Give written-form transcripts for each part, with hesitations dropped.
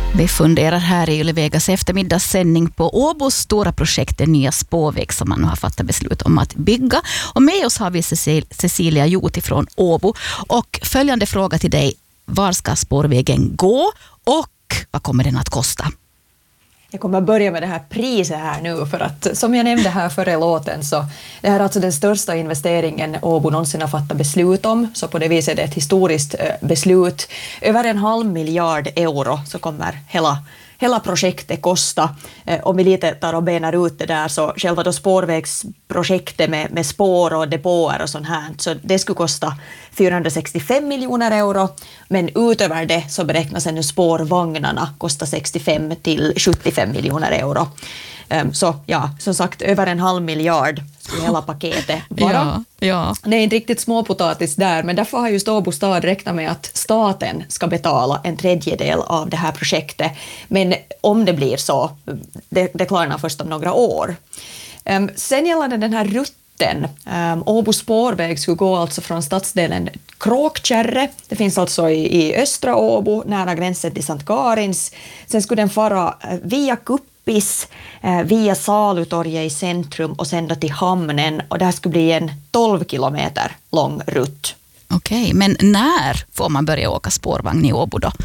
Vi funderar här i Ylevegas eftermiddagssändning på Åbos stora projekt, den nya spårväg som man nu har fattat beslut om att bygga. Och med oss har vi Cecilia Joti från Åbo. Och följande fråga till dig: var ska spårvägen gå och vad kommer den att kosta? Jag kommer att börja med det här priset här nu, för att som jag nämnde här före låten, så det här är alltså den största investeringen Åbo någonsin har fattat beslut om, så på det viset är det ett historiskt beslut. Över 1,5 miljard euro så kommer hela projektet kosta. Om vi lite tar och benar ut det där, så själva då spårvägsprojektet med spår och depåer och sånt här, så det skulle kosta 465 miljoner euro, men utöver det så beräknas nu spårvagnarna kosta 65 till 75 miljoner euro. Så ja, som sagt, över 1,5 miljard skulle hela paketet vara. Ja. Det är inte riktigt småpotatis där, men därför har just Åbo stad räknat med att staten ska betala 1/3 av det här projektet. Men om det blir så, det klarnar först om några år. Sen gällande den här rutten, Åbo spårväg skulle gå alltså från stadsdelen Kråkkärre. Det finns alltså i östra Åbo, nära gränsen till Sankt Karins. Sen skulle den fara via Kuppis, via Salutorget i centrum och sen då till hamnen, och det här skulle bli en 12 kilometer lång rutt. Okej, men när får man börja åka spårvagn i Åbo då?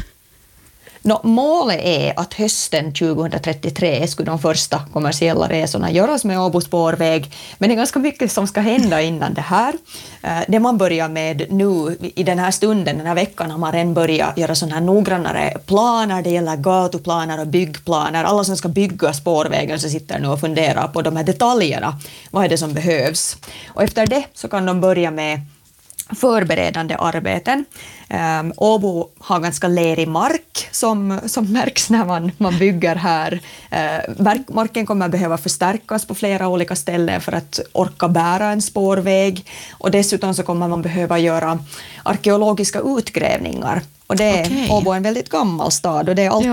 Målet är att hösten 2033 skulle de första kommersiella resorna göras med Åbo spårväg, men det är ganska mycket som ska hända innan det här. Det man börjar med nu i den här stunden, den här veckan, har man redan börjat göra sådana här noggrannare planer. Det gäller gatuplaner och byggplaner. Alla som ska bygga spårvägen så sitter nu och funderar på de här detaljerna. Vad är det som behövs? Och efter det så kan de börja med förberedande arbeten. Åbo har ganska lerig mark som märks när man bygger här. Marken kommer att behöva förstärkas på flera olika ställen för att orka bära en spårväg, och dessutom så kommer man behöva göra arkeologiska utgrävningar. Och Åbo är en väldigt gammal stad, och det är alltid